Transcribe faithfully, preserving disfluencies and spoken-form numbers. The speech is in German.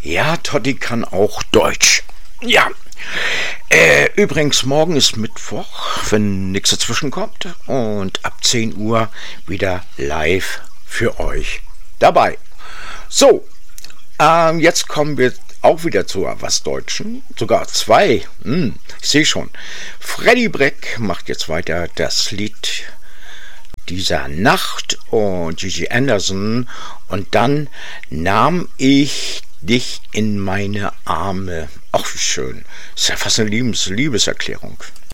Ja, Totti kann auch Deutsch. Ja. Äh, übrigens, morgen ist Mittwoch, wenn nichts dazwischen kommt. Und ab zehn Uhr wieder live für euch dabei. So, ähm, jetzt kommen wir auch wieder zu was Deutschen. Sogar zwei. Hm, ich sehe schon. Freddy Breck macht jetzt weiter das Lied dieser Nacht und Gigi Anderson. Und dann nahm ich dich in meine Arme. Ach, wie schön. Ist ja fast eine Liebes- Liebeserklärung.